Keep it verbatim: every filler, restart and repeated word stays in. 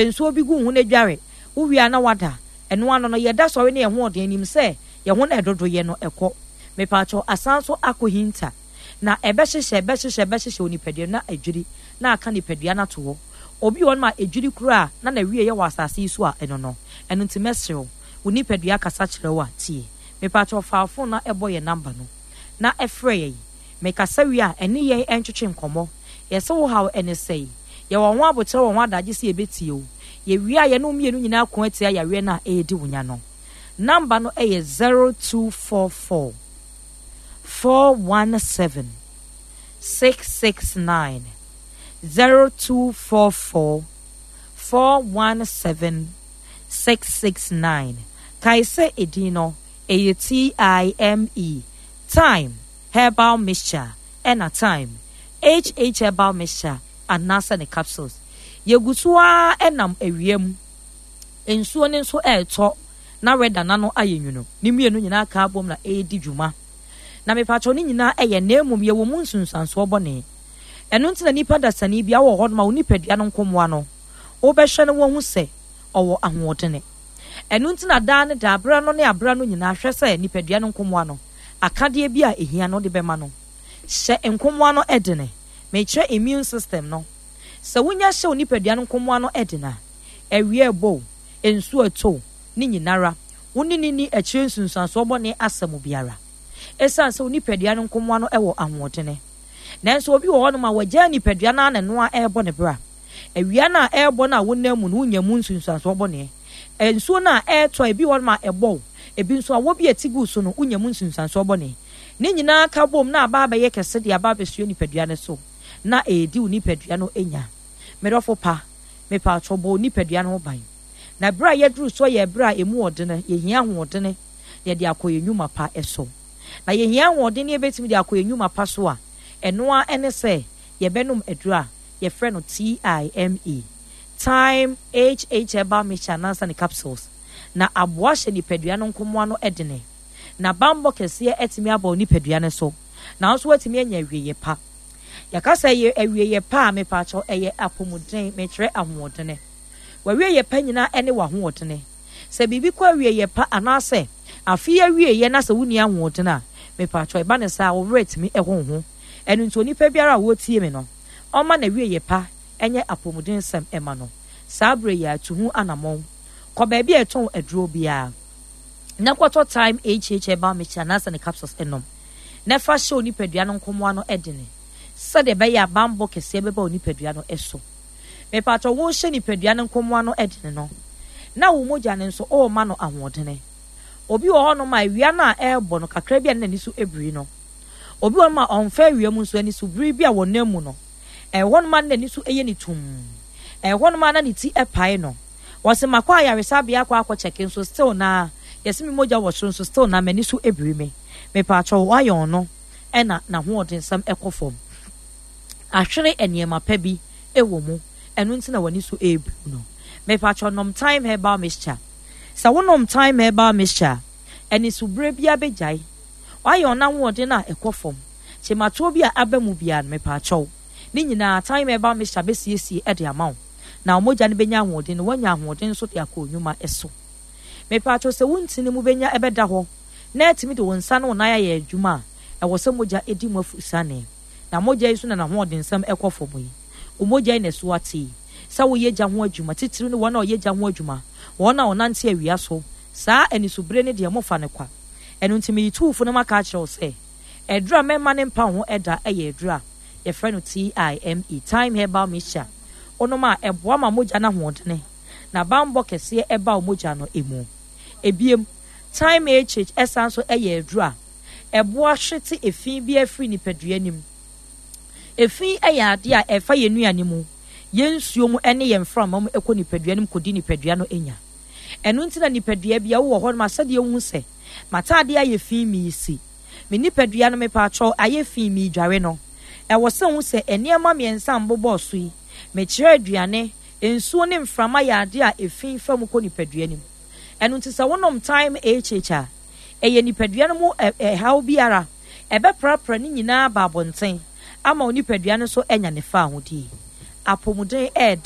ensuo bi gu hu na dware wo wi ana wada eno ano no ye da sɔre ne ye ho ɔden nim sɛ ye ho na edodo ye no ɛkɔ mepacho asanso akohinta na ebehyehyɛ ebehyehyɛ ebehyehyɛ onipadua na adwiri na aka nipadua na to obi won ma adwiri kura na na wie ye wɔ asase yi so a eno no eno ntimesew onipadua kasa kyerɛ wa tie mepacho faafo na ɛbɔ ye number no na ɛfrɛ ye mekasa wi a ene ye ɛntwetwe nkɔmɔ ye se wo haw ene sei ye wɔ ho abotere wɔ ho adagye se ebetie o ye wi a ye no mienu nyina ko atia ya we na ɛdi wonya no number no ɛyɛ zero two four four four one seven six six nine zero two four four four one seven six six nine. Kaise edino a T I M E time herbal mixture and a time H H herbal mixture and nasa the capsules. Yegusua enam ewiem ensuo ne nso ɛɛtɔ na reda nano ayenyuno ni mienu nyina ka bom na edi dwuma na me pacho ni nyina ɛyɛ na emum ye wo mu nsunsanso bɔne ɛno nti na nipa dasani bia wɔ hɔ no ma wo nipadua no nkomoa no wo bɛhwɛ no wo hu sɛ ɔwɔ ahoɔdene ɛno nti na daa ne da abra no ne abra no nyina hwɛ sɛ nipadua no nkomoa no akadeɛ bi a ehia no de bɛma no hyɛ nkomoa no ɛdene me kyerɛ immune system no sɛ wonya hyɛ wo nipadua no nkomoa no ɛdena ɛwie bo ensu ato ni nyinara woni ni ni akyire nsunsanso bɔne asɛm biara esan sɛ wo nipadua no nkomoa no ɛwɔ ahoɔdene nanso obi wɔ hɔ no ma wagya nipadua no ana no a ɛbɔ ne bra awia na ɛbɔ na wonam mu no wonya mu nsunsanso bɔne ensuo na ɛtɔ ebi wɔ ma ɛbɔ ebi nso a wo bi atigu so no wonya mu nsunsanso bɔne ne nyina ka bom na aba ba yɛ kɛse de aba bɛsuo nipadua no so na edi wo nipadua no enya medɔfo pa me pa atɔbɔ nipadua no ban na bra yɛduru so yɛ bra emu ɔdene yɛhia hoɔdene yɛde akɔ yɛnwuma pa ɛso na yɛhia hoɔdene yɛbɛtimi de akɔ yɛnwuma pa so a ɛnoa ɛne sɛ yɛbɛnom adura yɛfrɛ no T I M E time H H herbal mixture nansa ne capsules na aboa hyɛ nipadua no nkomoa no ɛdene na bambɔ kɛseɛ ɛtimi abɔ nipadua no so na nso ɛtimi anya awieyɛ pa yɛkasa yɛ awieyɛ pa a mepakyɛw ɛyɛ apomuden mekyerɛ ahoɔdene wawieyɛ pa nyina ɛne wahoɔdene sɛ biribi kɔ awieyɛ pa anaasɛ afi awieyɛ na sɛ woni ahoɔdene a mepakyɛw ɛba ne saa wo retimi ɛho ho ɛno nti onipa biara a wotie me no ɔma na awieyɛ pa ɛnyɛ apomuden sɛm ɛma no saa bre yɛ atuhu anamɔn kɔ baabi a ɛtɔn aduro biara na kɔtɔ time H H herbal mixture anaasɛ ne capsules ɛnom na fa hyɛ onipadua no nkomoa no ɛdene sɛdeɛ ɛbɛyɛ abambɔ kɛseɛ bɛba onipadua no ɛso mepakyɛw wo hyɛ nipadua no nkomoa no ɛdene no na wo mogya ne nso ɔɔma no ahoɔdene obi wɔ hɔ no ma awia no a ɛɛbɔ no kakra bi a ne n'ani so ebiri no obi wɔ no ma ɔmfa awia mu nso ani so biri bi a wɔ nam mu no ɛhɔ no ma n'ani so ɛyɛ ne tum ɛhɔ no ma na ne ti ɛpae no wɔsɛ makɔ ayaresabea akɔ akɔ kyɛke nso still na yɛsɛ me mogya wɔ soro nso still na m'ani so ebiri me mepakyɛw wayɛ ɔno ɛna n'ahoɔdensɛm ɛkɔ fam ahwere nneɛma pa bi ɛwɔ mu ɛno nti na w'ani so ebiri no mepakyɛw nom time herbal mixture sɛ wonom time herbal mixture ɛne so bere bi abegyae wayɛ ɔno ahoɔden na ɛkɔ fam kyematoɔ bi a aba mu bia no mepakyɛw ne nyinaa time herbal mixture besiesie ɛde ama wo na omogya ne benya ahoɔden no wanya ahoɔden so de akɔ onyuma ɛso mepakyɛw sɛ wontini mu benya ɛbɛda hɔ na ɛtimi de wo nsa no na yɛ adwuma a ɛwɔ sɛ mogya edi mu afusane na mogya yi so na ahoɔden nsɛm ɛkɔ fam yi omogya yi na so ate sɛ wo yɛgya ho adwuma titiri no wɔn a ɔyɛgya ho adwuma wɔn a ɔnante awia so saa anisobire ne deɛ mofa ne kwa ɛno nti me yituufo no maka akyerɛw sɛ ɛdura mɛma ne mpa ho ɛda ɛyɛ ɛdura yɛfrɛ no T I M E time herbal mixture onom a ɛboa ma mogya na hoɔdene na bambɔ kɛseɛ ɛba o mogya no emu ebiem time H H ɛsan so ɛyɛ ɛdura ɛboa hwete efi bi afiri nipadua nim efi ɛyɛ ade a ɛfa yɛ nuane mu yɛnsuo mu ɛne yɛn frama mu ɛkɔ nipadua nim kodi nipadua no enya ɛno nti na nipadua bia wo wɔ hɔ no ma sɛdeɛ wo hu sɛ mataade ayɛ fi mi si me nipadua no mepakyɛw ayɛ fi mi dware no ɛwɔ sɛ hu sɛ ɛnneɛma mmiɛnsa mbobɔ so yi mekyerɛ aduane ensuo ne mframa yɛ ade a efi fa mu kɔ nipadua nim ɛno nti sɛ wonom time H H a ɛyɛ nipadua no mu ɛhaw biara ɛbɛprapra ne nyinaa ba abɔnten ama wo nipadua no so ɛnya ne fa ahodie apomuden ɛɛd